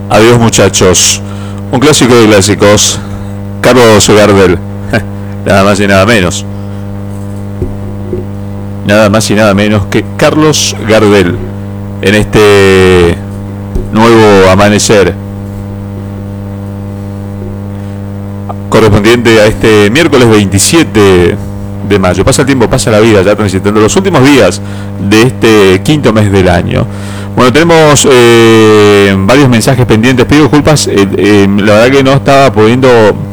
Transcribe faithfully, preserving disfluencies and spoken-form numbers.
Adiós muchachos. Un clásico de clásicos. Carlos Gardel. Nada más y nada menos. Nada más y nada menos que Carlos Gardel. En este nuevo amanecer. Correspondiente a este miércoles veintisiete de mayo. Pasa el tiempo, pasa la vida, ya transitando los últimos días de este quinto mes del año. Bueno, tenemos eh, varios mensajes pendientes. Pido disculpas, eh, eh, la verdad que no estaba pudiendo